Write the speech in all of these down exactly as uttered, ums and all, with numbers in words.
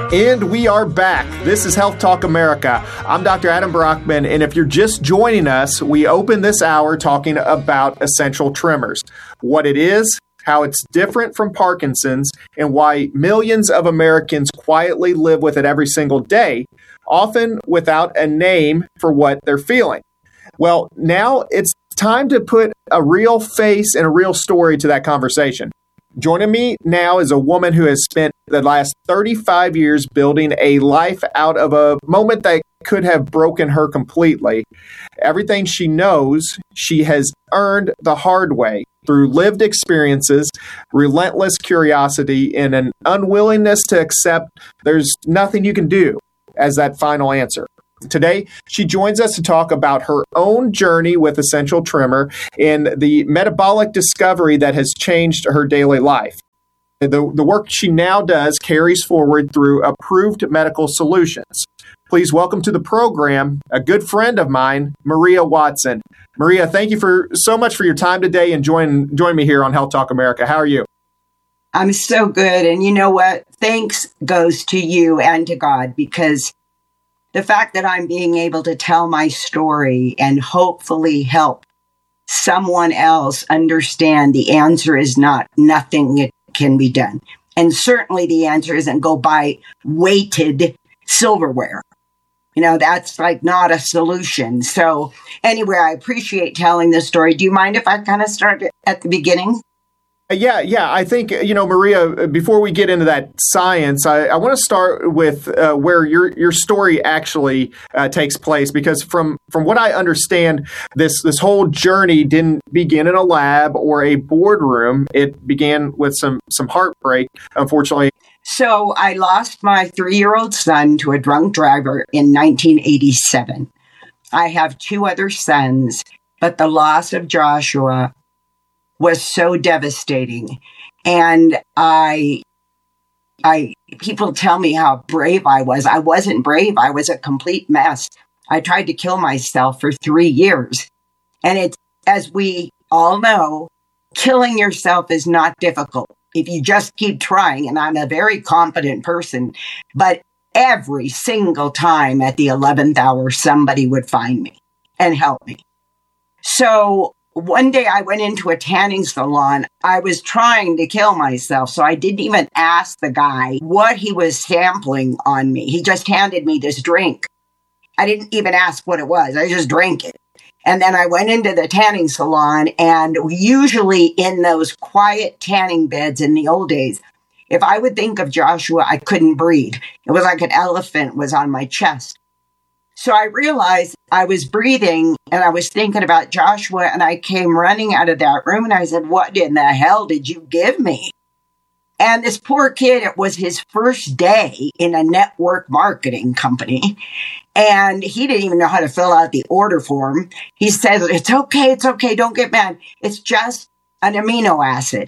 And we are back. This is Health Talk America. I'm Doctor Adam Brockman, and if you're just joining us, we open this hour talking about essential tremors, what it is, how it's different from Parkinson's, and why millions of Americans quietly live with it every single day, often without a name for what they're feeling. Well, now it's time to put a real face and a real story to that conversation. Joining me now is a woman who has spent the last thirty-five years building a life out of a moment that could have broken her completely. Everything she knows, she has earned the hard way through lived experiences, relentless curiosity, and an unwillingness to accept there's nothing you can do as that final answer. Today, she joins us to talk about her own journey with essential tremor and the metabolic discovery that has changed her daily life. The, the work she now does carries forward through approved medical solutions. Please welcome to the program a good friend of mine, Maria Watson. Maria, thank you for so much for your time today and join, join me here on Health Talk America. How are you? I'm so good. And you know what? Thanks goes to you and to God, because the fact that I'm being able to tell my story and hopefully help someone else understand the answer is not nothing can be done. And certainly the answer isn't go buy weighted silverware. You know, that's like not a solution. So anyway, I appreciate telling this story. Do you mind if I kind of start at the beginning? Yeah, yeah. I think, you know, Maria, before we get into that science, I, I want to start with uh, where your your story actually uh, takes place, because from, from what I understand, this this whole journey didn't begin in a lab or a boardroom. It began with some, some heartbreak, unfortunately. So I lost my three-year-old son to a drunk driver in nineteen eighty-seven. I have two other sons, but the loss of Joshua was so devastating. And I, I, people tell me how brave I was. I wasn't brave. I was a complete mess. I tried to kill myself for three years. And it's, as we all know, killing yourself is not difficult if you just keep trying. And I'm a very competent person, but every single time at the eleventh hour, somebody would find me and help me. So one day I went into a tanning salon. I was trying to kill myself, so I didn't even ask the guy what he was sampling on me. He just handed me this drink. I didn't even ask what it was. I just drank it. And then I went into the tanning salon, and usually in those quiet tanning beds in the old days, if I would think of Joshua, I couldn't breathe. It was like an elephant was on my chest. So I realized I was breathing and I was thinking about Joshua, and I came running out of that room and I said, what in the hell did you give me? And this poor kid, it was his first day in a network marketing company, and he didn't even know how to fill out the order form. He says, it's okay, it's okay, don't get mad. It's just an amino acid.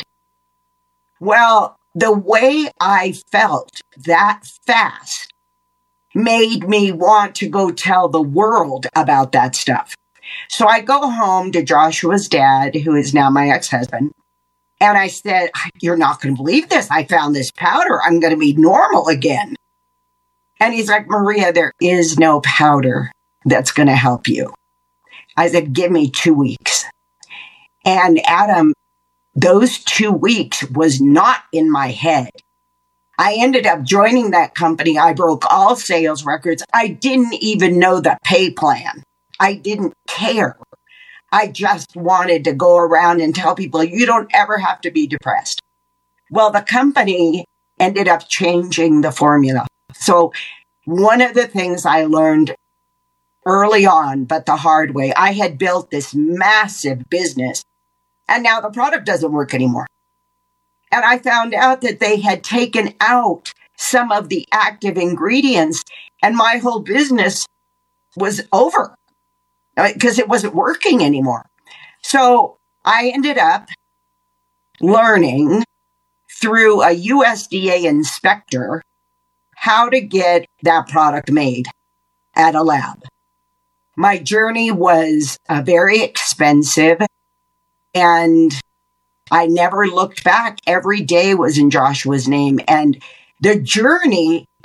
Well, the way I felt that fast made me want to go tell the world about that stuff. So I go home to Joshua's dad, who is now my ex-husband, and I said, you're not going to believe this. I found this powder. I'm going to be normal again. And he's like, Maria, there is no powder that's going to help you. I said, give me two weeks. And Adam, those two weeks was not in my head. I ended up joining that company. I broke all sales records. I didn't even know the pay plan. I didn't care. I just wanted to go around and tell people, you don't ever have to be depressed. Well, the company ended up changing the formula. So one of the things I learned early on, but the hard way, I had built this massive business, and now the product doesn't work anymore. And I found out that they had taken out some of the active ingredients, and my whole business was over because it wasn't working anymore. So I ended up learning through a U S D A inspector how to get that product made at a lab. My journey was uh, very expensive, and I never looked back. Every day was in Joshua's name. And the journey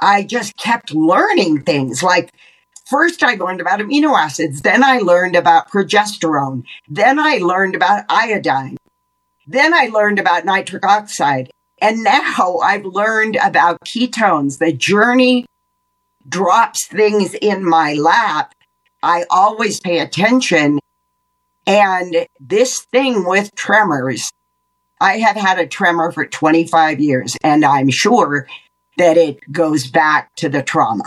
I just kept learning things. Like, first I learned about amino acids. Then I learned about progesterone. Then I learned about iodine. Then I learned about nitric oxide. And now I've learned about ketones. The journey drops things in my lap. I always pay attention. And this thing with tremors, I have had a tremor for twenty-five years, and I'm sure that it goes back to the trauma.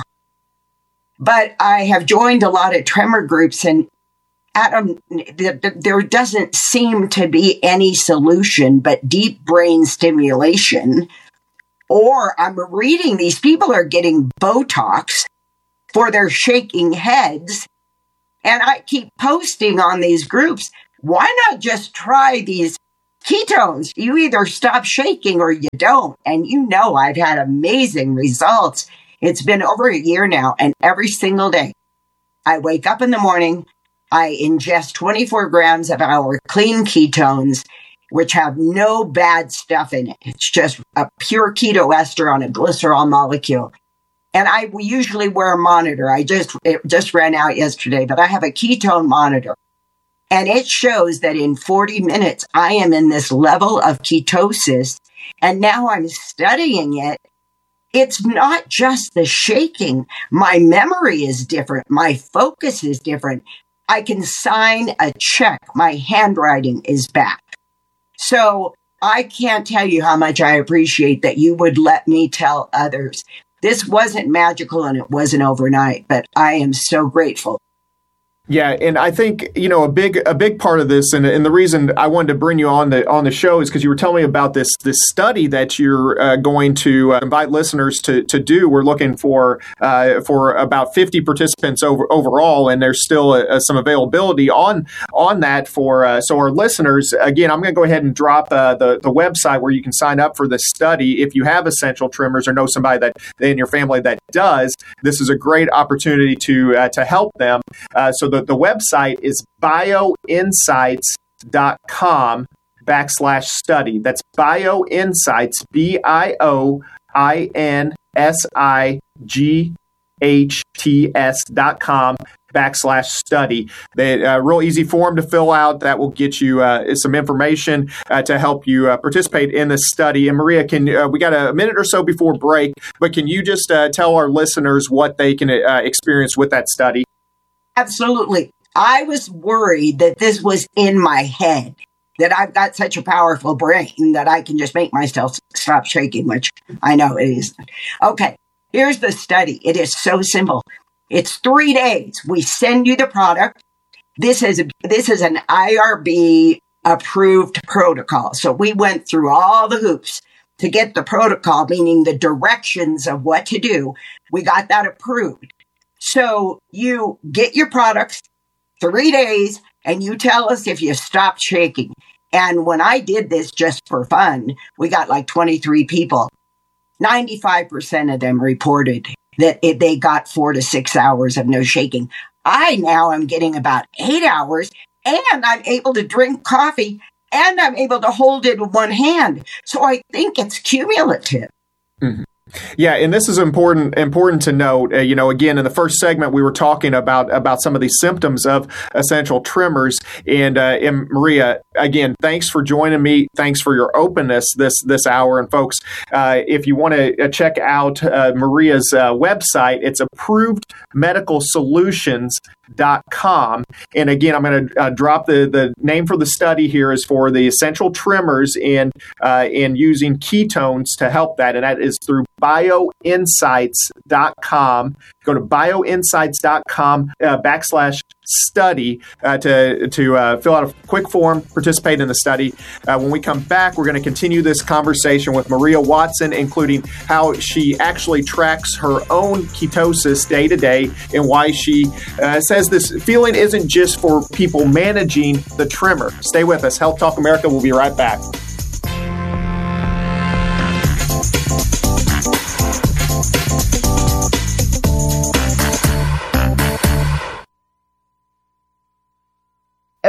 But I have joined a lot of tremor groups, and Adam, th- th- there doesn't seem to be any solution but deep brain stimulation. Or I'm reading these people are getting Botox for their shaking heads. And I keep posting on these groups, why not just try these ketones? You either stop shaking or you don't. And you know I've had amazing results. It's been over a year now, and every single day I wake up in the morning, I ingest twenty-four grams of our clean ketones, which have no bad stuff in it. It's just a pure ketoester on a glycerol molecule. And I usually wear a monitor. I just, it just ran out yesterday, but I have a ketone monitor. And it shows that in forty minutes, I am in this level of ketosis. And now I'm studying it. It's not just the shaking. My memory is different. My focus is different. I can sign a check. My handwriting is back. So I can't tell you how much I appreciate that you would let me tell others. This wasn't magical and it wasn't overnight, but I am so grateful. Yeah, and I think, you know, a big a big part of this, and, and the reason I wanted to bring you on the on the show is because you were telling me about this this study that you're uh, going to uh, invite listeners to to do. We're looking for uh, for about fifty participants over, overall, and there's still uh, some availability on on that for uh, so our listeners. Again, I'm going to go ahead and drop uh, the the website where you can sign up for this study if you have essential tremors or know somebody that in your family that does. This is a great opportunity to uh, to help them. Uh, so The, the website is bioinsights.com backslash study. That's bioinsights, B I O I N S I G H T S dot com backslash study. A uh, real easy form to fill out that will get you uh, some information uh, to help you uh, participate in this study. And Maria, can uh, we got a minute or so before break, but can you just uh, tell our listeners what they can uh, experience with that study? Absolutely. I was worried that this was in my head, that I've got such a powerful brain that I can just make myself stop shaking, which I know it isn't. Okay, here's the study. It is so simple. It's three days. We send you the product. This is this is an I R B approved protocol. So we went through all the hoops to get the protocol, meaning the directions of what to do. We got that approved. So you get your products, three days, and you tell us if you stopped shaking. And when I did this just for fun, we got like twenty-three people. ninety-five percent of them reported that it, they got four to six hours of no shaking. I now am getting about eight hours, and I'm able to drink coffee, and I'm able to hold it in one hand. So I think it's cumulative. Mm-hmm. Yeah, and this is important important to note. Uh, you know, again, in the first segment, we were talking about about some of these symptoms of essential tremors. And, uh, and Maria, again, thanks for joining me. Thanks for your openness this this hour. And folks, uh, if you want to uh, check out uh, Maria's uh, website, it's approved medical solutions dot com. And again, I'm going to uh, drop the, the name for the study here is for the essential tremors in, uh, in using ketones to help that. And that is through bioinsights dot com. Go to bioinsights dot com uh, backslash study uh, to, to uh, fill out a quick form, participate in the study. Uh, when we come back, we're going to continue this conversation with Maria Watson, including how she actually tracks her own ketosis day to day and why she uh, says this feeling isn't just for people managing the tremor. Stay with us. Health Talk America. We'll be right back.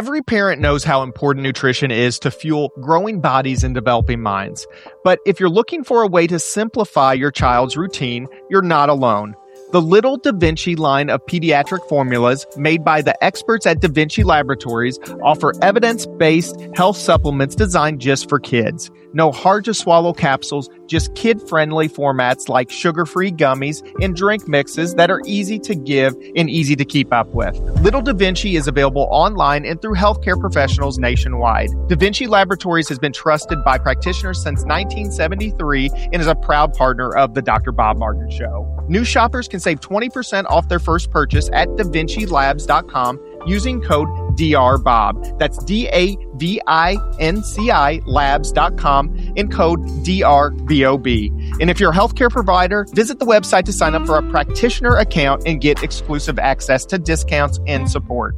Every parent knows how important nutrition is to fuel growing bodies and developing minds. But if you're looking for a way to simplify your child's routine, you're not alone. The Little Da Vinci line of pediatric formulas made by the experts at Da Vinci Laboratories offer evidence-based health supplements designed just for kids. No hard-to-swallow capsules, just kid-friendly formats like sugar-free gummies and drink mixes that are easy to give and easy to keep up with. Little Da Vinci is available online and through healthcare professionals nationwide. Da Vinci Laboratories has been trusted by practitioners since nineteen seventy-three and is a proud partner of the Doctor Bob Martin Show. New shoppers can save twenty percent off their first purchase at da vinci labs dot com using code D R Bob. That's D A V I N C I labs dot com and code D R B O B. And if you're a healthcare provider, visit the website to sign up for a practitioner account and get exclusive access to discounts and support.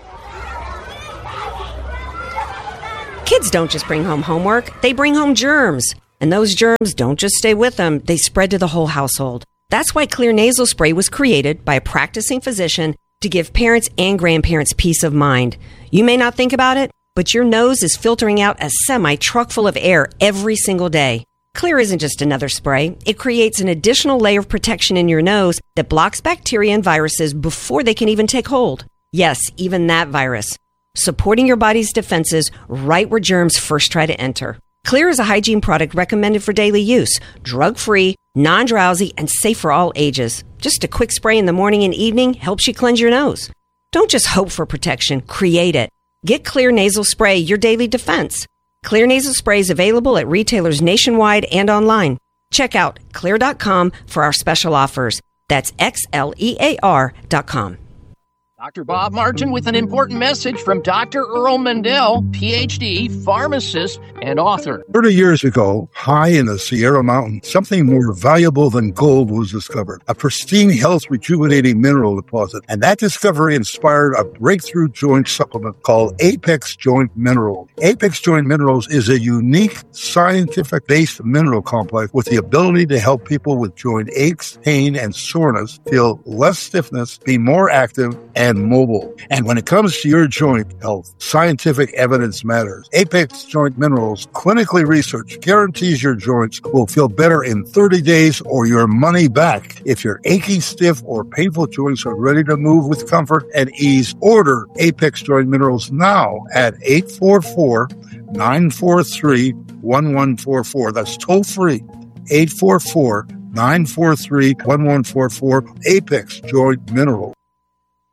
Kids don't just bring home homework, they bring home germs. And those germs don't just stay with them, they spread to the whole household. That's why Xlear nasal spray was created by a practicing physician to give parents and grandparents peace of mind. You may not think about it, but your nose is filtering out a semi-truck full of air every single day. Xlear isn't just another spray. It creates an additional layer of protection in your nose that blocks bacteria and viruses before they can even take hold. Yes, even that virus. Supporting your body's defenses right where germs first try to enter. Xlear is a hygiene product recommended for daily use, drug-free, non-drowsy, and safe for all ages. Just a quick spray in the morning and evening helps you cleanse your nose. Don't just hope for protection, create it. Get Xlear Nasal Spray, your daily defense. Xlear Nasal Spray is available at retailers nationwide and online. Check out xlear dot com for our special offers. That's X L E A R dot com. Doctor Bob Martin with an important message from Doctor Earl Mendel, P H D, pharmacist, and author. thirty years ago, high in the Sierra Mountains, something more valuable than gold was discovered. A pristine, health-rejuvenating mineral deposit. And that discovery inspired a breakthrough joint supplement called Apex Joint Minerals. Apex Joint Minerals is a unique, scientific-based mineral complex with the ability to help people with joint aches, pain, and soreness feel less stiffness, be more active, and mobile. And when it comes to your joint health, scientific evidence matters. Apex Joint Minerals, clinically researched, guarantees your joints will feel better in thirty days or your money back. If your achy, stiff, or painful joints are ready to move with comfort and ease, order Apex Joint Minerals now at eight four four, nine four three, one one four four. That's toll free. eight four four, nine four three, one one four four. Apex Joint Minerals.